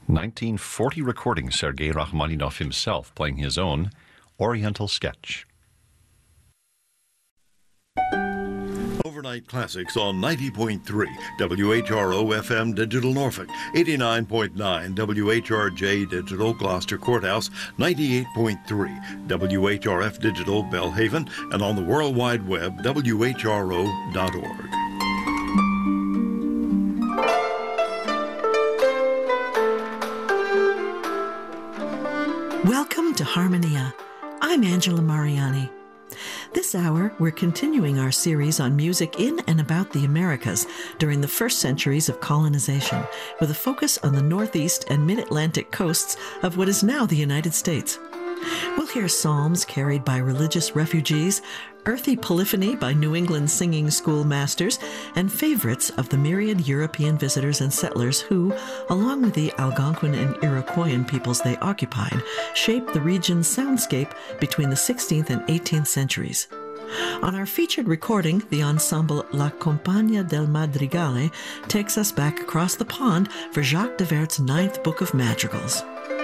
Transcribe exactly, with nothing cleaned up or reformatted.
nineteen forty recording, Sergei Rachmaninoff himself playing his own Oriental Sketch. Overnight Classics on ninety point three W H R O F M Digital Norfolk, eighty-nine point nine W H R J Digital Gloucester Courthouse, ninety-eight point three W H R F Digital Belhaven, and on the World Wide Web, W H R O dot org. Welcome to Harmonia. I'm Angela Mariani. This hour, we're continuing our series on music in and about the Americas during the first centuries of colonization, with a focus on the northeast and mid-Atlantic coasts of what is now the United States. We'll hear psalms carried by religious refugees, earthy polyphony by New England singing school masters, and favorites of the myriad European visitors and settlers who, along with the Algonquin and Iroquoian peoples they occupied, shaped the region's soundscape between the sixteenth and eighteenth centuries. On our featured recording, the ensemble La Compagnia del Madrigale takes us back across the pond for Jacques de Vert's Ninth Book of Madrigals.